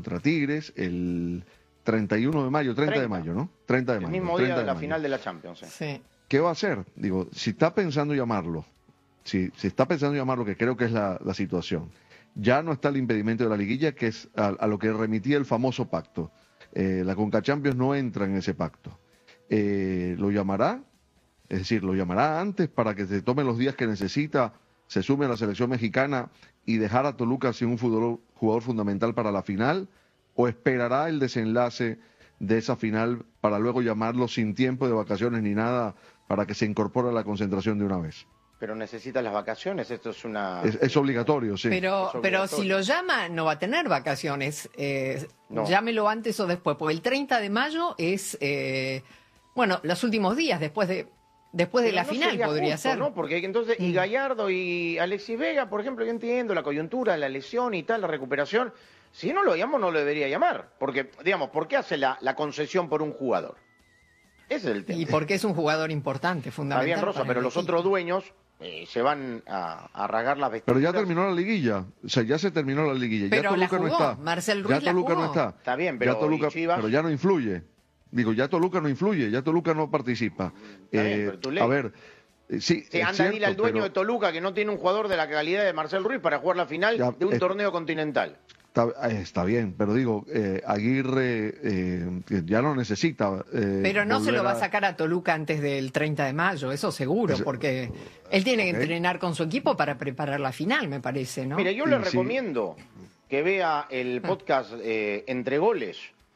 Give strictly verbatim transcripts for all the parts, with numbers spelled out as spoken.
contra Tigres el treinta y uno de mayo, treinta, treinta de mayo, ¿no? treinta de mayo. El mismo día de la mayo. Final de la Champions. ¿eh? Sí. ¿Qué va a hacer? Digo, si está pensando llamarlo, si, si está pensando llamarlo, que creo que es la, la situación, ya no está el impedimento de la liguilla, que es a, a lo que remitía el famoso pacto. Eh, la Conca Champions no entra en ese pacto. Eh, ¿Lo llamará? Es decir, ¿lo llamará antes para que se tome los días que necesita, se sume a la selección mexicana y dejar a Toluca sin un jugador, jugador fundamental para la final? ¿O esperará el desenlace de esa final para luego llamarlo sin tiempo de vacaciones ni nada para que se incorpore a la concentración de una vez? Pero necesita las vacaciones, esto es una... Es, es obligatorio, sí. Pero, es obligatorio. pero si lo llama, no va a tener vacaciones. Eh, no. Llámelo antes o después, porque el treinta de mayo es, eh, bueno, los últimos días, después de después de pero la no final podría justo, ser. ¿no? Porque entonces, y Gallardo y Alexis Vega, por ejemplo, yo entiendo la coyuntura, la lesión y tal, la recuperación. Si no lo llamo, no lo debería llamar. Porque, digamos, ¿por qué hace la, la concesión por un jugador? Ese es el tema. Y porque es un jugador importante, fundamental. Está bien, Rosa, pero los equipo. otros dueños eh, se van a, a rasgar las vestiduras. Pero ya terminó la liguilla, o sea, ya se terminó la liguilla. Pero ya la Toluca jugó, no está. Marcel Ruiz ya Toluca la jugó. no está. Está bien, pero ya Toluca, Chivas... pero ya no influye. Digo, ya Toluca no influye, ya Toluca no participa. Está Eh, bien, pero tú a lees. ver, eh, sí, Sí, es anda, cierto, dile al dueño pero de Toluca que no tiene un jugador de la calidad de Marcel Ruiz para jugar la final Ya, de un eh, torneo continental. Está, eh, está bien, pero digo, eh, Aguirre eh, ya no necesita. Eh, Pero no se lo va a a sacar a Toluca antes del treinta de mayo, eso seguro, Ese- porque él tiene que Ok. entrenar con su equipo para preparar la final, me parece, ¿no? Mire, yo Sí, le sí. recomiendo que vea el podcast eh, Entre Goles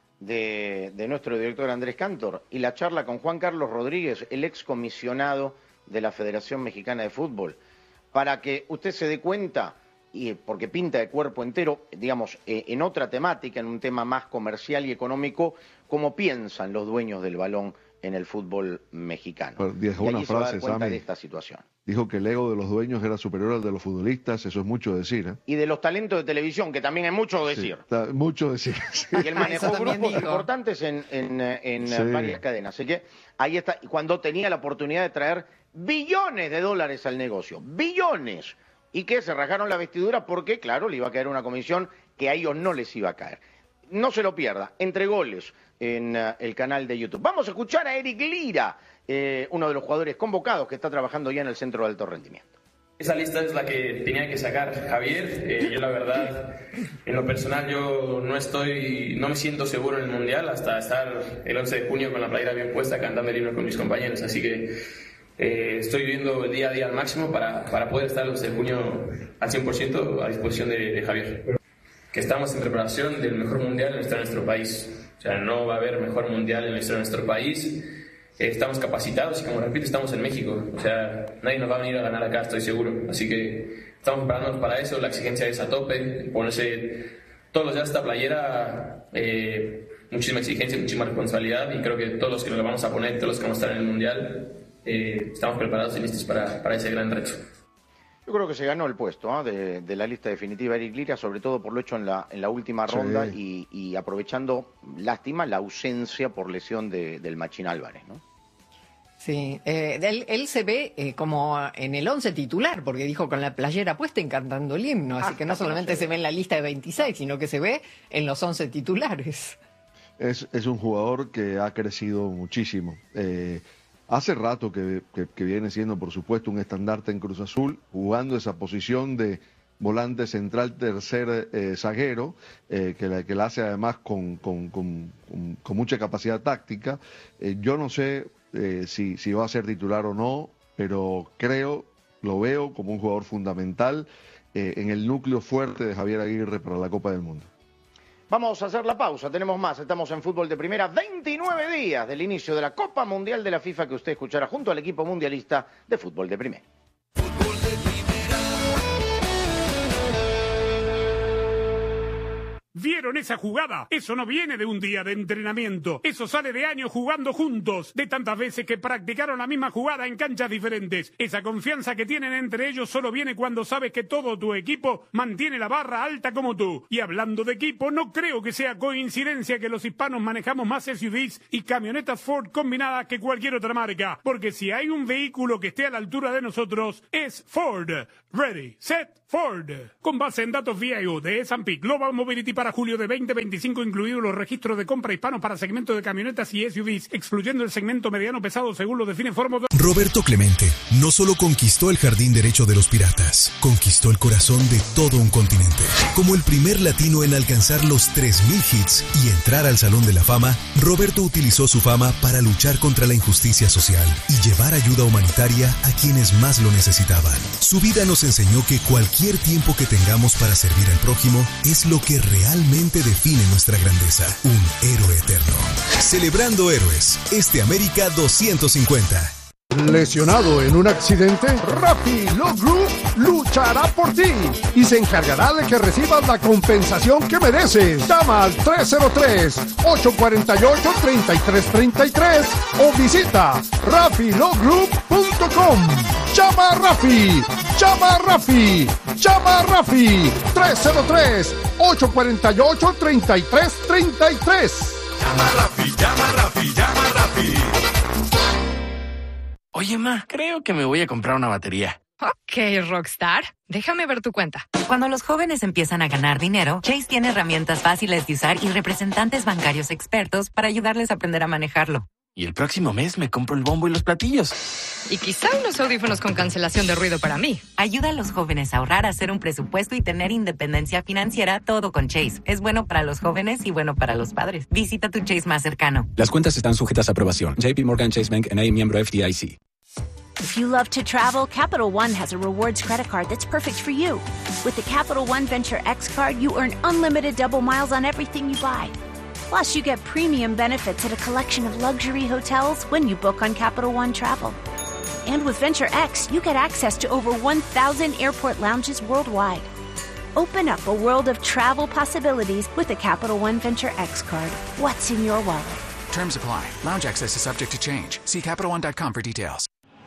de, de nuestro director Andrés Cantor y la charla con Juan Carlos Rodríguez, el excomisionado de la Federación Mexicana de Fútbol, para que usted se dé cuenta, y porque pinta de cuerpo entero, digamos, eh, en otra temática, en un tema más comercial y económico, cómo piensan los dueños del balón en el fútbol mexicano. Pero dijo Y una allí se va a dar frase, cuenta Sammy. de esta situación. Dijo que el ego de los dueños era superior al de los futbolistas, eso es mucho decir. ¿eh? Y de los talentos de televisión, que también hay mucho Sí, decir. está mucho decir. sí. Y él manejó Eso también grupos digo. importantes en, en, en Sí. varias cadenas. Así que ahí está, cuando tenía la oportunidad de traer billones de dólares al negocio, billones, y que se rajaron la vestidura porque, claro, le iba a caer una comisión que a ellos no les iba a caer. No se lo pierda, Entre Goles en uh, el canal de YouTube. Vamos a escuchar a Eric Lira, eh, uno de los jugadores convocados que está trabajando ya en el Centro de Alto Rendimiento. Esa lista es la que tenía que sacar Javier. Eh, yo la verdad, en lo personal, yo no estoy, no me siento seguro en el Mundial hasta estar el once de junio con la playera bien puesta cantando el himno con mis compañeros. Así que eh, estoy viviendo el día a día al máximo para, para poder estar el once de junio al cien por ciento a disposición de, de Javier. Que estamos en preparación del mejor Mundial en la historia de nuestro país. O sea, no va a haber mejor Mundial en la historia de nuestro país. Estamos capacitados y, como repito, estamos en México. O sea, nadie nos va a venir a ganar acá, estoy seguro. Así que estamos preparándonos para eso. La exigencia es a tope. Ponerse todos los días esta playera, eh, muchísima exigencia, muchísima responsabilidad. Y creo que todos los que nos la vamos a poner, todos los que vamos a estar en el Mundial, eh, estamos preparados y listos para, para ese gran reto. Yo creo que se ganó el puesto ¿eh? de, de la lista definitiva Eric Lira, sobre todo por lo hecho en la, en la última Sí. ronda y, y aprovechando, lástima, la ausencia por lesión de, del Machín Álvarez, ¿no? Sí, eh, él, él se ve eh, como en el once titular, porque dijo con la playera puesta y cantando el himno, así Ah, que no solamente no se se ve en la lista de veintiséis, sino que se ve en los once titulares. Es, es un jugador que ha crecido muchísimo. Eh, hace rato que, que, que viene siendo, por supuesto, un estandarte en Cruz Azul, jugando esa posición de volante central, tercer eh, zaguero, eh, que, la, que la hace además con, con, con, con, con mucha capacidad táctica. Eh, yo no sé eh, si, si va a ser titular o no, pero creo, lo veo como un jugador fundamental eh, en el núcleo fuerte de Javier Aguirre para la Copa del Mundo. Vamos a hacer la pausa, tenemos más, estamos en Fútbol de Primera, veintinueve días del inicio de la Copa Mundial de la FIFA que usted escuchará junto al equipo mundialista de Fútbol de Primera. ¿Vieron esa jugada? Eso no viene de un día de entrenamiento. Eso sale de años jugando juntos, de tantas veces que practicaron la misma jugada en canchas diferentes. Esa confianza que tienen entre ellos solo viene cuando sabes que todo tu equipo mantiene la barra alta como tú. Y hablando de equipo, no creo que sea coincidencia que los hispanos manejamos más S U Vs y camionetas Ford combinadas que cualquier otra marca. Porque si hay un vehículo que esté a la altura de nosotros, es Ford. Ready, set, Ford. Con base en datos V I O de S and P Global Mobility para julio de veinte veinticinco, incluidos los registros de compra hispanos para segmento de camionetas y S U Vs, excluyendo el segmento mediano pesado según lo define Fórmula. Roberto Clemente no solo conquistó el jardín derecho de los piratas, conquistó el corazón de todo un continente. Como el primer latino en alcanzar los tres mil hits y entrar al Salón de la Fama, Roberto utilizó su fama para luchar contra la injusticia social y llevar ayuda humanitaria a quienes más lo necesitaban. Su vida nos enseñó que cualquier tiempo que tengamos para servir al prójimo es lo que realmente define nuestra grandeza. Un héroe eterno. Celebrando héroes, este América doscientos cincuenta. ¿Lesionado en un accidente? Rappi Law Group luchará por ti y se encargará de que recibas la compensación que mereces. Llama al tres cero tres, ocho cuatro ocho, tres tres tres tres o visita rappi law group punto com. Llama a Rappi, llama a Rappi, llama a Rappi. tres cero tres, ocho cuatro ocho, tres tres tres tres. Llama a Rappi, llama a Rappi, llama a Rappi. Oye, ma, creo que me voy a comprar una batería. Ok, Rockstar. Déjame ver tu cuenta. Cuando los jóvenes empiezan a ganar dinero, Chase tiene herramientas fáciles de usar y representantes bancarios expertos para ayudarles a aprender a manejarlo. Y el próximo mes me compro el bombo y los platillos. Y quizá unos audífonos con cancelación de ruido para mí. Ayuda a los jóvenes a ahorrar, a hacer un presupuesto y tener independencia financiera, todo con Chase. Es bueno para los jóvenes y bueno para los padres. Visita tu Chase más cercano. Las cuentas están sujetas a aprobación. J P Morgan Chase Bank N A, miembro F D I C. If you love to travel, Capital One has a rewards credit card that's perfect for you. With the Capital One Venture X card, you earn unlimited double miles on everything you buy. Plus, you get premium benefits at a collection of luxury hotels when you book on Capital One Travel. And with Venture X, you get access to over one thousand airport lounges worldwide. Open up a world of travel possibilities with the Capital One Venture X card. What's in your wallet? Terms apply. Lounge access is subject to change. See Capital One dot com for details.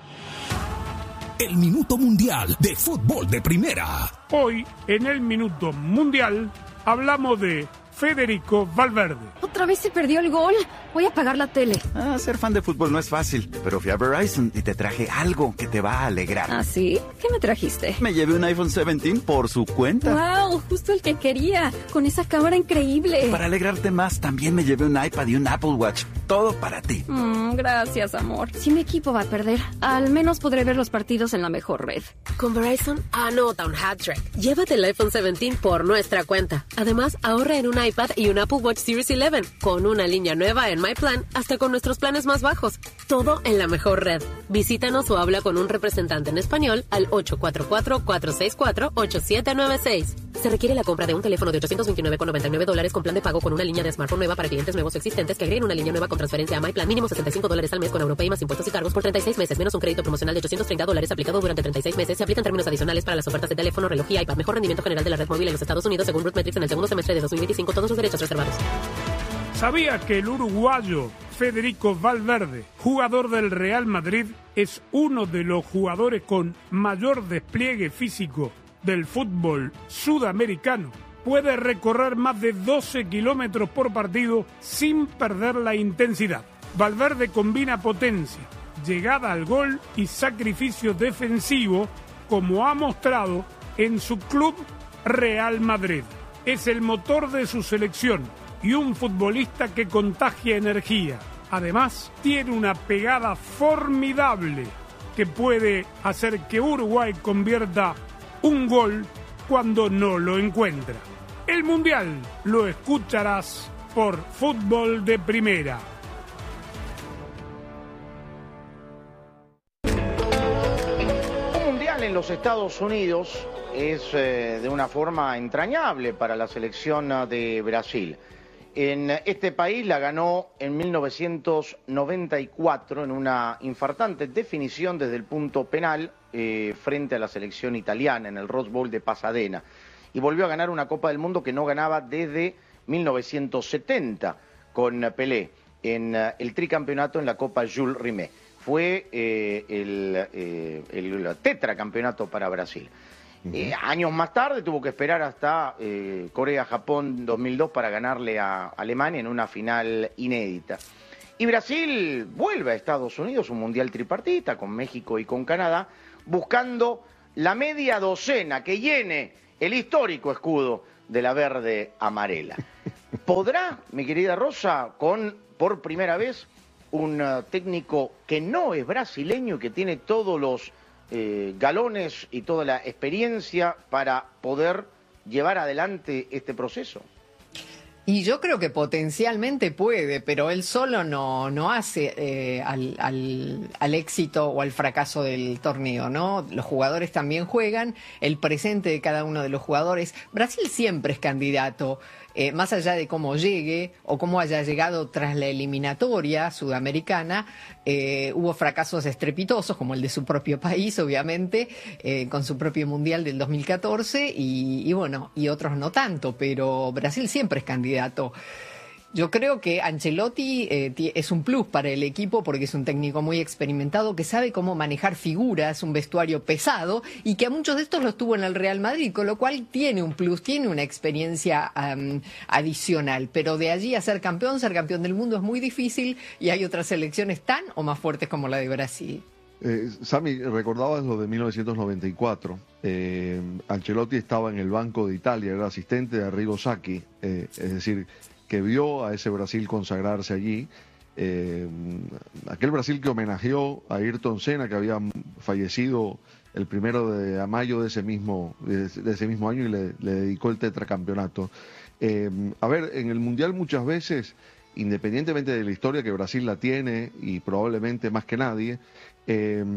El Minuto Mundial de Fútbol de Primera. Hoy, en el Minuto Mundial, hablamos de Federico Valverde. ¿Otra vez se perdió el gol? Voy a apagar la tele. Ah, ser fan de fútbol no es fácil, pero fui a Verizon y te traje algo que te va a alegrar. ¿Ah, sí? ¿Qué me trajiste? Me llevé un iPhone diecisiete por su cuenta. ¡Wow! Justo el que quería, con esa cámara increíble. Para alegrarte más, también me llevé un iPad y un Apple Watch. Todo para ti. Mm, gracias, amor. Si mi equipo va a perder, al menos podré ver los partidos en la mejor red. Con Verizon, anota un hat-trick. Llévate el iPhone diecisiete por nuestra cuenta. Además, ahorra en un iPad y un Apple Watch Series once, con una línea nueva en My Plan, hasta con nuestros planes más bajos. Todo en la mejor red. Visítanos o habla con un representante en español al ocho cuatro cuatro, cuatro seis cuatro, ocho siete nueve seis. Se requiere la compra de un teléfono de ochocientos veintinueve con noventa y nueve dólares con plan de pago con una línea de smartphone nueva para clientes nuevos o existentes que agreguen una línea nueva con transferencia a My Plan. Mínimo sesenta y cinco dólares al mes con Europay más impuestos y cargos por treinta y seis meses, menos un crédito promocional de ochocientos treinta dólares aplicado durante treinta y seis meses. Se aplican términos adicionales para las ofertas de teléfono, reloj y iPad. Mejor rendimiento general de la red móvil en los Estados Unidos según Rootmetrics en el segundo semestre de dos mil veinticinco. Todos los derechos reservados. ¿Sabía que el uruguayo Federico Valverde, jugador del Real Madrid, es uno de los jugadores con mayor despliegue físico del fútbol sudamericano? Puede recorrer más de doce kilómetros por partido sin perder la intensidad. Valverde combina potencia, llegada al gol y sacrificio defensivo, como ha mostrado en su club Real Madrid. Es el motor de su selección y un futbolista que contagia energía. Además, tiene una pegada formidable que puede hacer que Uruguay convierta un gol cuando no lo encuentra. El Mundial lo escucharás por Fútbol de Primera. Un Mundial en los Estados Unidos es eh, de una forma entrañable para la selección de Brasil. En este país la ganó en mil novecientos noventa y cuatro en una infartante definición desde el punto penal eh, frente a la selección italiana en el Rose Bowl de Pasadena. Y volvió a ganar una Copa del Mundo que no ganaba desde mil novecientos setenta con Pelé en uh, el tricampeonato en la Copa Jules Rimet. Fue eh, el, eh, el tetracampeonato para Brasil. Eh, años más tarde tuvo que esperar hasta eh, Corea-Japón dos mil dos para ganarle a Alemania en una final inédita. Y Brasil vuelve a Estados Unidos, un mundial tripartita con México y con Canadá, buscando la media docena que llene el histórico escudo de la verde amarela. ¿Podrá, mi querida Rosa, con por primera vez un uh, técnico que no es brasileño y que tiene todos los eh, galones y toda la experiencia para poder llevar adelante este proceso? Y yo creo que potencialmente puede, pero él solo no, no hace eh, al, al, al éxito o al fracaso del torneo, ¿no? Los jugadores también juegan, el presente de cada uno de los jugadores. Brasil siempre es candidato, eh, más allá de cómo llegue o cómo haya llegado tras la eliminatoria sudamericana. Eh, hubo fracasos estrepitosos, como el de su propio país, obviamente, eh, con su propio Mundial del dos mil catorce, y, y bueno, y otros no tanto, pero Brasil siempre es candidato. Yo creo que Ancelotti eh, es un plus para el equipo porque es un técnico muy experimentado que sabe cómo manejar figuras, un vestuario pesado, y que a muchos de estos los tuvo en el Real Madrid, con lo cual tiene un plus, tiene una experiencia um, adicional. Pero de allí a ser campeón, ser campeón del mundo es muy difícil, y hay otras selecciones tan o más fuertes como la de Brasil. Eh, Sami, recordabas lo de mil novecientos noventa y cuatro. Eh, Ancelotti estaba en el banco de Italia, era asistente de Arrigo Sacchi, eh, es decir, que vio a ese Brasil consagrarse allí, eh, aquel Brasil que homenajeó a Ayrton Senna, que había fallecido el primero de mayo de ese mismo, de, de ese mismo año, y le, le dedicó el tetracampeonato. Eh, a ver, en el Mundial muchas veces, independientemente de la historia que Brasil la tiene, y probablemente más que nadie, eh,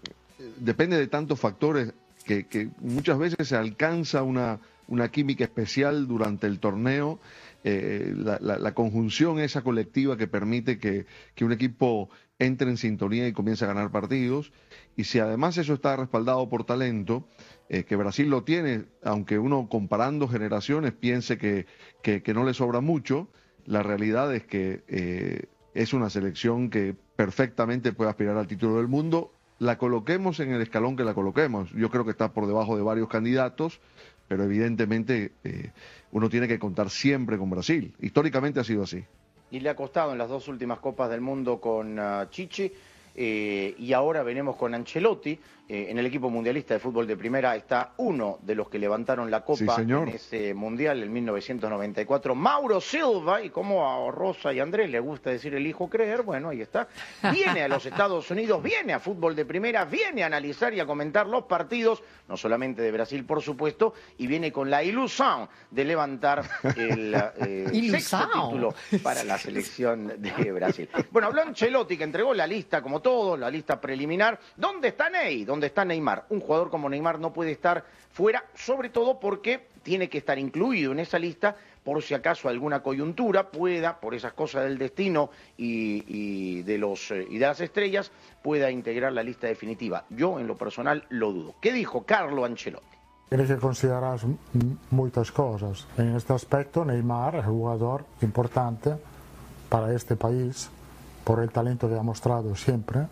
depende de tantos factores que, que muchas veces se alcanza una, una química especial durante el torneo. Eh, la, la, la conjunción esa colectiva que permite que, que un equipo entre en sintonía y comience a ganar partidos, y si además eso está respaldado por talento, eh, que Brasil lo tiene, aunque uno comparando generaciones piense que, que, que no le sobra mucho, la realidad es que eh, es una selección que perfectamente puede aspirar al título del mundo, la coloquemos en el escalón que la coloquemos. Yo creo que está por debajo de varios candidatos, pero evidentemente eh, uno tiene que contar siempre con Brasil. Históricamente ha sido así. Y le ha costado en las dos últimas Copas del Mundo con uh, Chichi, eh, y ahora venimos con Ancelotti. Eh, en el equipo mundialista de fútbol de primera está uno de los que levantaron la Copa sí, en ese Mundial en mil novecientos noventa y cuatro, Mauro Silva, y como a Rosa y Andrés les gusta decir el hijo creer, bueno, ahí está. Viene a los Estados Unidos, viene a fútbol de primera, viene a analizar y a comentar los partidos, no solamente de Brasil, por supuesto, y viene con la ilusión de levantar el eh, sexto título para la selección de Brasil. Bueno, habló Ancelotti, que entregó la lista, como todos, la lista preliminar. ¿Dónde está Ney? ¿Dónde está Neymar? Un jugador como Neymar no puede estar fuera, sobre todo porque tiene que estar incluido en esa lista por si acaso alguna coyuntura pueda, por esas cosas del destino y, y, de los, y de las estrellas, pueda integrar la lista definitiva. Yo, en lo personal, lo dudo. ¿Qué dijo Carlo Ancelotti? Tienes que considerar muchas cosas. En este aspecto, Neymar es un jugador importante para este país, por el talento que ha mostrado siempre,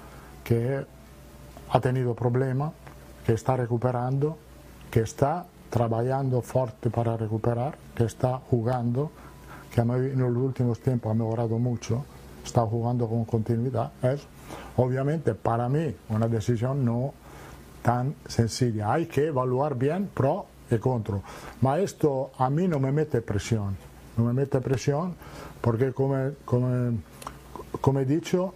que ha tenido problemas, que está recuperando, que está trabajando fuerte para recuperar, que está jugando, que en los últimos tiempos ha mejorado mucho, está jugando con continuidad. Es obviamente para mí una decisión no tan sencilla. Hay que evaluar bien pro y contra. Ma esto a mí no me mete presión. No me mete presión porque, como, como, como he dicho,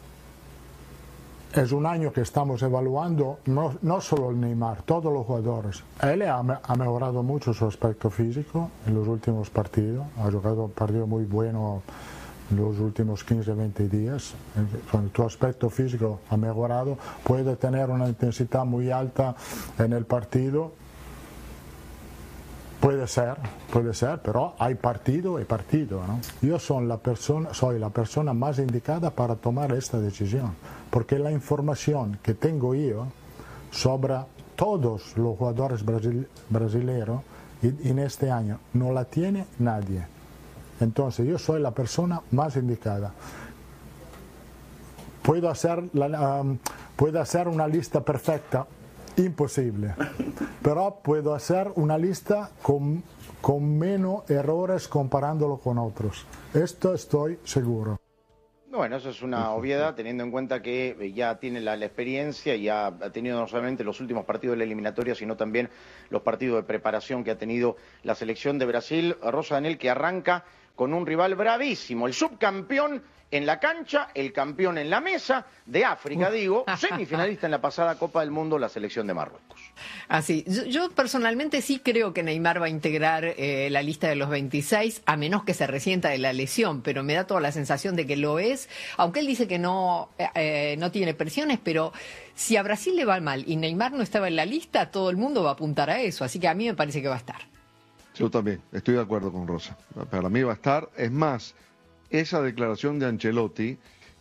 es un año que estamos evaluando no, no solo el Neymar, todos los jugadores. Él ha, ha mejorado mucho su aspecto físico en los últimos partidos, ha jugado un partido muy bueno en los últimos quince a veinte días. Tu aspecto físico ha mejorado, puede tener una intensidad muy alta en el partido. Puede ser, puede ser, pero hay partido y partido, ¿no? Yo soy la persona, soy la persona más indicada para tomar esta decisión, porque la información que tengo yo sobre todos los jugadores brasil, brasileños en este año no la tiene nadie. Entonces yo soy la persona más indicada. Puedo hacer, la, um, puedo hacer una lista perfecta. Imposible, pero puedo hacer una lista con, con menos errores comparándolo con otros. Esto estoy seguro. Bueno, eso es una obviedad, teniendo en cuenta que ya tiene la, la experiencia y ha, ha tenido no solamente los últimos partidos de la eliminatoria, sino también los partidos de preparación que ha tenido la selección de Brasil. Rosa Daniel, que arranca con un rival bravísimo, el subcampeón en la cancha, el campeón en la mesa, de África, digo, semifinalista en la pasada Copa del Mundo, la selección de Marruecos. Así, yo, yo personalmente sí creo que Neymar va a integrar eh, la lista de los veintiséis, a menos que se resienta de la lesión, pero me da toda la sensación de que lo es, aunque él dice que no, eh, no tiene presiones, pero si a Brasil le va mal y Neymar no estaba en la lista, todo el mundo va a apuntar a eso, así que a mí me parece que va a estar. Yo también, estoy de acuerdo con Rosa. Para mí va a estar, es más, esa declaración de Ancelotti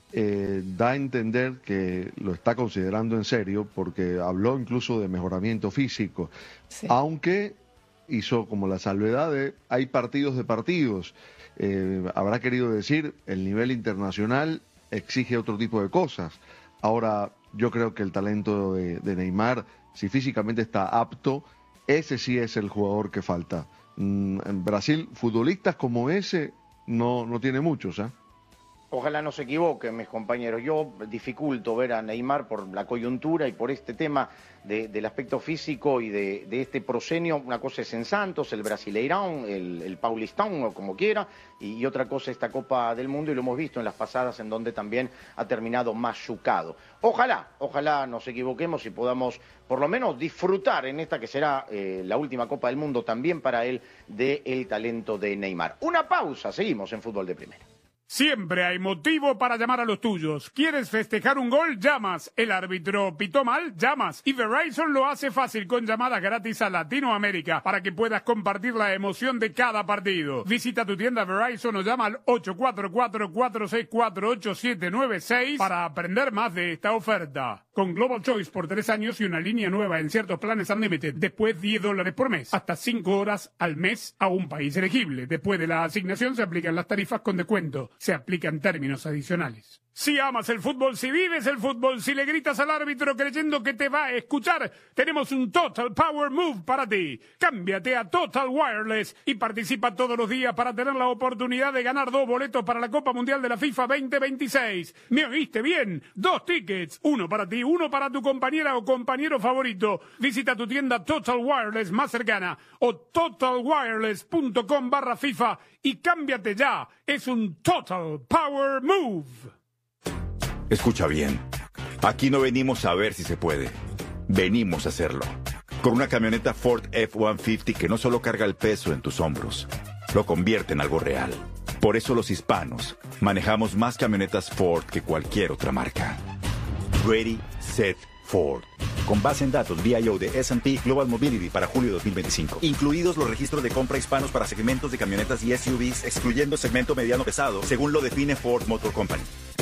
eh, da a entender que lo está considerando en serio, porque habló incluso de mejoramiento físico, sí. Aunque hizo como la salvedad de hay partidos de partidos. Eh, habrá querido decir, el nivel internacional exige otro tipo de cosas. Ahora, yo creo que el talento de, de Neymar, si físicamente está apto, ese sí es el jugador que falta. Mm, en Brasil, futbolistas como ese no, no tiene muchos, ¿eh? Ojalá no se equivoquen, mis compañeros. Yo dificulto ver a Neymar por la coyuntura y por este tema de, del aspecto físico y de, de este proscenio. Una cosa es en Santos, el Brasileirão, el, el Paulistão, o como quiera, y, y otra cosa esta Copa del Mundo, y lo hemos visto en las pasadas, en donde también ha terminado machucado. Ojalá, ojalá nos equivoquemos y podamos por lo menos disfrutar en esta que será eh, la última Copa del Mundo también para él, del talento de Neymar. Una pausa, seguimos en Fútbol de Primera. Siempre hay motivo para llamar a los tuyos. ¿Quieres festejar un gol? Llamas. ¿El árbitro pitó mal? Llamas. Y Verizon lo hace fácil con llamadas gratis a Latinoamérica para que puedas compartir la emoción de cada partido. Visita tu tienda Verizon o llama al ocho cuatro cuatro, cuatro seis cuatro, ocho siete nueve seis para aprender más de esta oferta. Con Global Choice por tres años y una línea nueva en ciertos planes Unlimited. Después diez dólares por mes. Hasta cinco horas al mes a un país elegible. Después de la asignación se aplican las tarifas con descuento. Se aplican términos adicionales. Si amas el fútbol, si vives el fútbol, si le gritas al árbitro creyendo que te va a escuchar, tenemos un Total Power Move para ti. Cámbiate a Total Wireless y participa todos los días para tener la oportunidad de ganar dos boletos para la Copa Mundial de la FIFA veinte veintiséis. ¿Me oíste bien? Dos tickets, uno para ti, uno para tu compañera o compañero favorito. Visita tu tienda Total Wireless más cercana o totalwireless.com barra FIFA y cámbiate ya. Es un Total Power Move. Escucha bien, aquí no venimos a ver si se puede, venimos a hacerlo. Con una camioneta Ford F ciento cincuenta que no solo carga el peso en tus hombros, lo convierte en algo real. Por eso los hispanos manejamos más camionetas Ford que cualquier otra marca. Ready, Set, Ford. Con base en datos V I O de S and P Global Mobility para julio de dos mil veinticinco. Incluidos los registros de compra hispanos para segmentos de camionetas y S U Vs, excluyendo segmento mediano pesado, según lo define Ford Motor Company.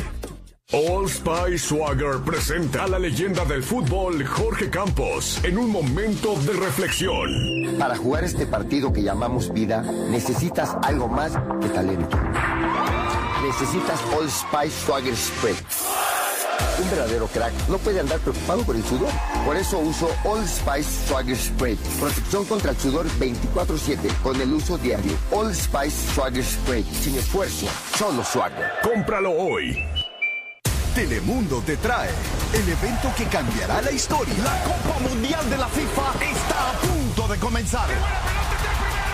Old Spice Swagger presenta a la leyenda del fútbol Jorge Campos en un momento de reflexión. Para jugar este partido que llamamos vida, necesitas algo más que talento. Necesitas Old Spice Swagger Spread. Un verdadero crack no puede andar preocupado por el sudor. Por eso uso Old Spice Swagger Spray. Protección contra el sudor veinticuatro siete con el uso diario. Old Spice Swagger Spray. Sin esfuerzo, solo Swagger. Cómpralo hoy. Telemundo te trae el evento que cambiará la historia. La Copa Mundial de la FIFA está a punto de comenzar.